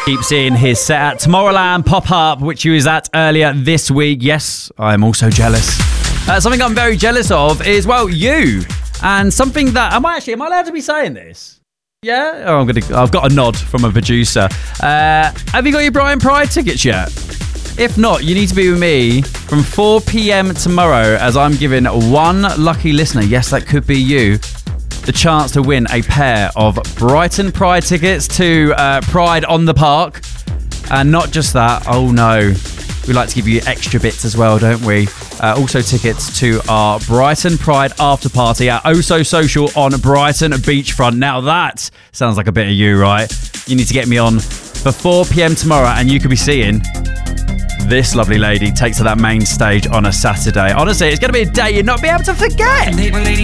Keep seeing his set at Tomorrowland pop-up, which he was at earlier this week. Yes, I'm also jealous. Something I'm very jealous of is, well, you. And something that... Am I allowed to be saying this? Yeah? Oh, I've got a nod from a producer. Have you got your Brighton Pride tickets yet? If not, you need to be with me from 4 p.m. tomorrow as I'm giving one lucky listener, yes, that could be you, the chance to win a pair of Brighton Pride tickets to Pride on the Park. And not just that, oh no, we like to give you extra bits as well, don't we? Also tickets to our Brighton Pride after party at Oso Social on Brighton Beachfront. Now that sounds like a bit of you, right? You need to get me on for 4 p.m. tomorrow and you could be seeing this lovely lady take to that main stage on a Saturday. Honestly, it's going to be a day you'll not be able to forget.